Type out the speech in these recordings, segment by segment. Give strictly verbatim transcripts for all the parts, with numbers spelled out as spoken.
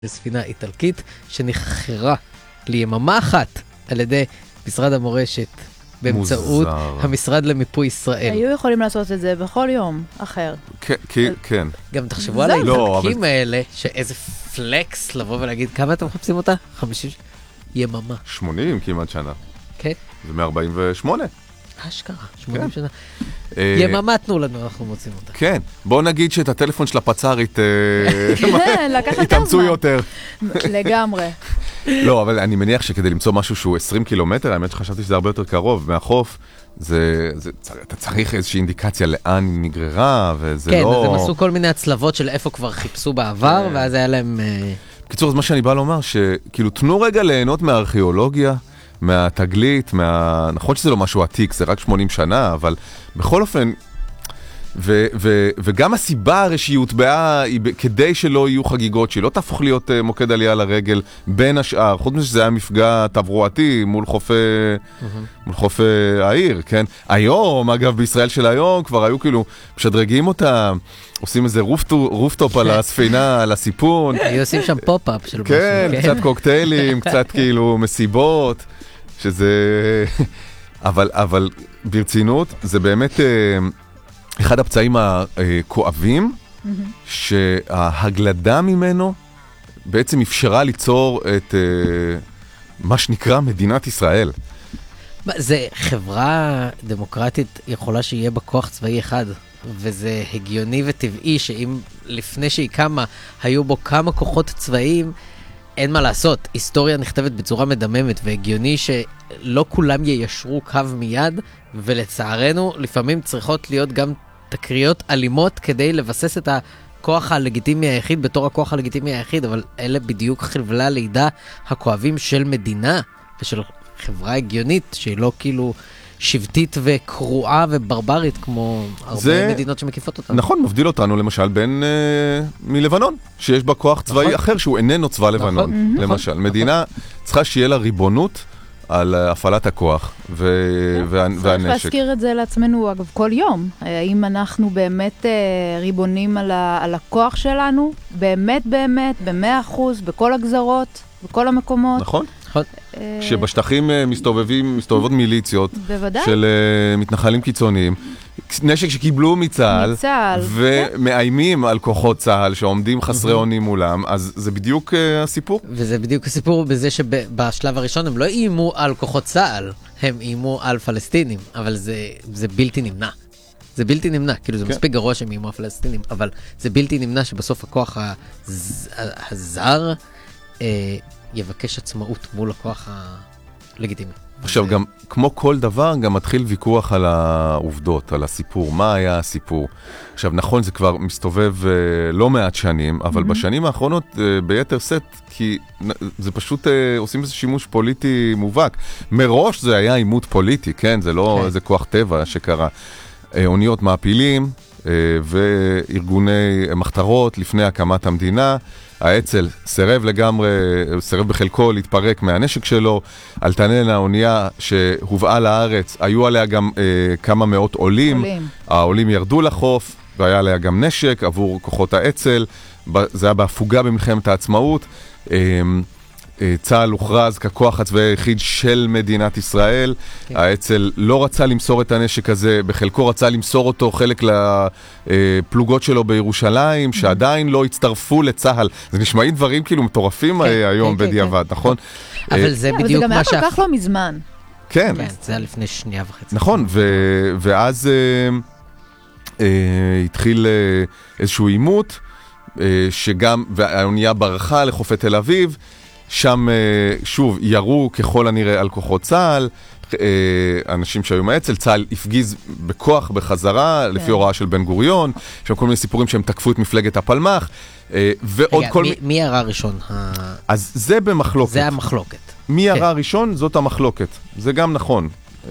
לספינה איטלקית שנחכרה ליממה אחת על ידי משרד המורשת באמצעות המשרד למיפוי ישראל. היו יכולים לעשות את זה בכל יום אחר. כן. גם תחשבו על ההתחלקים האלה, שאיזה פלקס לבוא ולהגיד, כמה אתם מחפשים אותה? חמישים יממה. שמונים כמעט שנה. כן. זה מ-ארבעים ושמונה. אשכרה, שמונים שנה. יממה תנו לנו, אנחנו מוצאים אותה. כן, בואו נגיד שאת הטלפון של הפצ"רית לקחת התאמצו יותר. לגמרי. לא, אבל אני מניח שכדי למצוא משהו שהוא עשרים קילומטר, האמת שחשבתי שזה הרבה יותר קרוב מהחוף, אתה צריך איזושהי אינדיקציה לאן היא נגררה, וזה לא... כן, אז הם עשו כל מיני הצלבות של איפה כבר חיפשו בעבר, ואז היה להם... בקיצור, אז מה שאני בא לומר, שכאילו תנו רגע ליהנות מהארכיאולוגיה, מהתגלית, מה... נכון שזה לא משהו עתיק, זה רק שמונים שנה, אבל בכל אופן, ו- ו- וגם הסיבה הרי שהיא הוטבעה היא כדי שלא יהיו חגיגות, שהיא לא תהפוך להיות uh, מוקד עלייה לרגל בין השאר, חוץ מזה שזה היה מפגע תברואתי מול חופי, mm-hmm. מול חופי העיר, כן? היום, אגב, בישראל של היום כבר היו כאילו משדרגים אותם, עושים איזה רופטופ על הספינה, על הסיפון. היו עושים שם פופ-אפ של משהו. כן, קצת קוקטיילים, קצת כאילו מסיבות, שזה... אבל, אבל ברצינות, זה באמת... אחד הפצעים הכואבים, שההגלדה ממנו בעצם אפשרה ליצור את מה שנקרא מדינת ישראל. זה חברה דמוקרטית יכולה שיהיה בה כוח צבאי אחד, וזה הגיוני וטבעי שאם לפני שהיא קמה היו בו כמה כוחות צבאיים, אין מה לעשות. היסטוריה נכתבת בצורה מדממת, והגיוני שלא כולם יישרו קו מיד, ולצערנו לפעמים צריכות להיות גם תקריות אלימות כדי לבסס את הכוח הלגיטימי היחיד בתור הכוח הלגיטימי היחיד, אבל אלה בדיוק חבלי הלידה הכואבים של מדינה ושל חברה הגיונית שהיא לא כאילו שבטית וקרועה וברברית כמו הרבה זה... מדינות שמקיפות אותנו. נכון, מבדיל אותנו למשל בין אה, מלבנון, שיש בה כוח צבאי נכון. אחר שהוא איננו צבא נכון. לבנון, נכון. למשל. נכון. מדינה צריכה שיהיה לה ריבונות על הפעלת הכוח והנשק. צריך להזכיר את זה לעצמנו, אגב, כל יום. האם אנחנו באמת ריבונים על הכוח שלנו? באמת, באמת, במאה אחוז, בכל הגזרות, בכל המקומות. נכון. שבשטחים מסתובבים, מסתובבות מיליציות של מתנחלים קיצוניים, נשק שקיבלו מצה"ל, ומאיימים על כוחות צה"ל שעומדים חסרי אונים מולם, אז זה בדיוק הסיפור. וזה בדיוק הסיפור בזה שבשלב הראשון הם לא איימו על כוחות צה"ל, הם איימו על פלסטינים, אבל זה בלתי נמנע. זה בלתי נמנע, כאילו זה מספיק גרוע שהם איימו על פלסטינים, אבל זה בלתי נמנע שבסוף הכוח הזר יבקש עצמאות מול הכוח הלגיטימי. עכשיו, גם כמו כל דבר, גם מתחיל ויכוח על העובדות, על הסיפור. מה היה הסיפור? עכשיו, נכון, זה כבר מסתובב לא מעט שנים, אבל בשנים האחרונות ביתר סט, כי זה פשוט עושים איזה שימוש פוליטי מובהק. מראש זה היה עימות פוליטי, כן? זה לא איזה כוח טבע שקרה. אוניות מעפילים וארגוני מחתרות לפני הקמת המדינה, האצ"ל סירב לגמרי, סירב בחלקו להתפרק מהנשק שלו, אלטלנה, האונייה שהובאה לארץ, היו עליה גם אה, כמה מאות עולים, עולים, העולים ירדו לחוף, והיה עליה גם נשק עבור כוחות האצ"ל, זה היה בהפוגה במלחמת העצמאות, אה, צה"ל הוכרז ככוח הצבאי היחיד של מדינת ישראל, okay. האצ"ל לא רצה למסור את הנשק הזה, בחלקו רצה למסור אותו חלק לפלוגות שלו בירושלים, שעדיין לא הצטרפו לצה"ל. זה נשמעים דברים כאילו מטורפים okay, היום okay, בדיעבד, okay. נכון? אבל זה בדיוק מה שאף... אבל זה גם היה כל כך לא מזמן. כן. כן, זה היה לפני שנייה וחצי. נכון, ו- ואז אה, אה, התחיל אה, איזשהו עימות, אה, שגם, והאונייה ברחה לחופי תל אביב, שם שוב ירו ככל הנראה על כוחות צה"ל, אנשים שהיו מהאצ"ל, צה"ל הפגיז בכוח בחזרה, כן. לפי הוראה של בן גוריון, שם כל מיני סיפורים שהם תקפו את מפלגת הפלמ"ח, ועוד רגע, כל... מי, מי ירה ראשון? אז זה במחלוקת. זה המחלוקת. מי ירה כן. ראשון? זאת המחלוקת. זה גם נכון.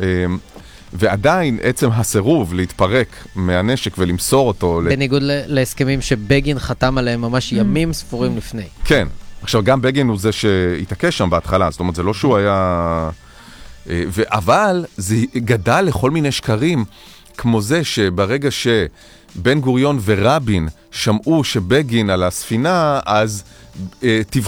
ועדיין עצם הסירוב להתפרק מהנשק ולמסור אותו... בניגוד ל... להסכמים שבגין חתם עליהם ממש ימים ספורים לפני. כן. עכשיו, גם בגין הוא זה שהתעקש שם בהתחלה, זאת אומרת, זה לא שהוא היה... אבל זה גדל לכל מיני שקרים, כמו זה שברגע בן גוריון ורבין שמעו שבגין על הספינה, אז אה,